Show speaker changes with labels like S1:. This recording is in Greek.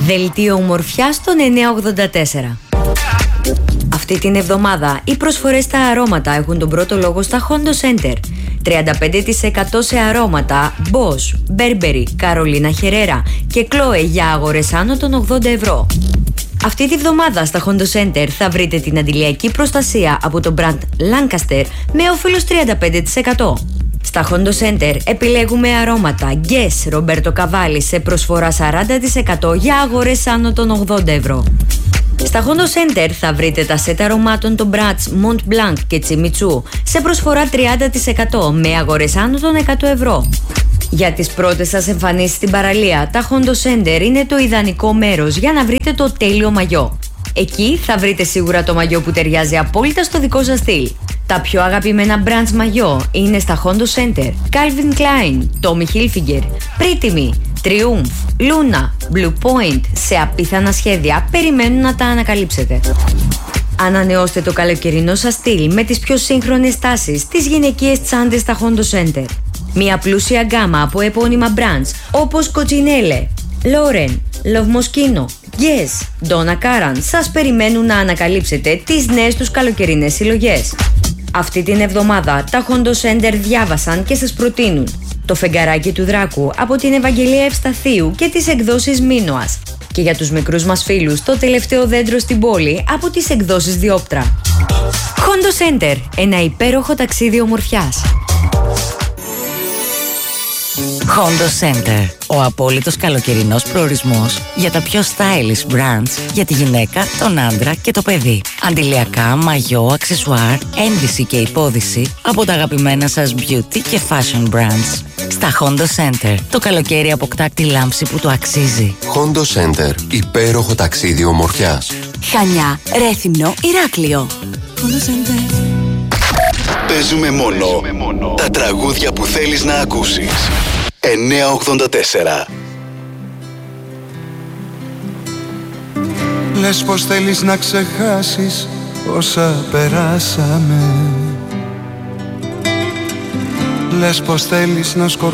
S1: Δελτίο ομορφιάς στον 984. Αυτή την εβδομάδα οι προσφορές στα αρώματα έχουν τον πρώτο λόγο στα Hondo Center. 35% σε αρώματα Bosch, Burberry, Carolina Herrera και Chloe για αγορές άνω των 80 ευρώ. Αυτή τη βδομάδα στα Hondo Center θα βρείτε την αντιλιακή προστασία από το brand Lancaster με όφελος 35%. Στα Hondo Center επιλέγουμε αρώματα Guess Roberto Cavalli σε προσφορά 40% για αγορές άνω των 80 ευρώ. Στα Hondo Center θα βρείτε τα σετ αρωμάτων των brands Mont Blanc και Jimmy Choo σε προσφορά 30% με αγορές άνω των 100 ευρώ. Για τις πρώτες σας εμφανίσεις στην παραλία, τα Hondo Center είναι το ιδανικό μέρος για να βρείτε το τέλειο μαγιό. Εκεί θα βρείτε σίγουρα το μαγιό που ταιριάζει απόλυτα στο δικό σας στυλ. Τα πιο αγαπημένα brands μαγιό είναι στα Hondo Center, Calvin Klein, Tommy Hilfiger, Pretty Me, Triumph, Luna, Blue Point, σε απίθανα σχέδια περιμένουν να τα ανακαλύψετε. Ανανεώστε το καλοκαιρινό σας στυλ με τις πιο σύγχρονες τάσεις στις γυναικείες τσάντες στα Hondo Center. Μια πλούσια γκάμα από επώνυμα brands όπως Coccinelle, Lauren, Love Moschino, Guess, Donna Karan σας περιμένουν να ανακαλύψετε τις νέες τους καλοκαιρινές συλλογές. Αυτή την εβδομάδα τα Hondo Center διάβασαν και σας προτείνουν το φεγγαράκι του Δράκου από την Ευαγγελία Ευσταθίου και τις εκδόσεις Μίνωας. Και για τους μικρούς μας φίλους, το τελευταίο δέντρο στην πόλη από τις εκδόσεις Διόπτρα. Hondo Center, ένα υπέροχο ταξίδι ομορφιάς.
S2: Hondo Center, ο απόλυτος καλοκαιρινός προορισμός για τα πιο stylish brands για τη γυναίκα, τον άντρα και το παιδί. Αντιλιακά, μαγιό, αξεσουάρ, ένδυση και υπόδυση από τα αγαπημένα σας beauty και fashion brands. Στα Hondo Center, το καλοκαίρι αποκτά τη λάμψη που το αξίζει.
S3: Hondo Center, υπέροχο ταξίδι ομορφιάς.
S4: Χανιά, Ρέθυμνο, Ηράκλειο. Hondo Center.
S5: Παίζουμε μόνο τα τραγούδια που θέλεις να ακούσεις. 984.
S6: Λες πως θέλεις να ξεχάσεις όσα περάσαμε. Λες πως θέλεις να σκορπίσεις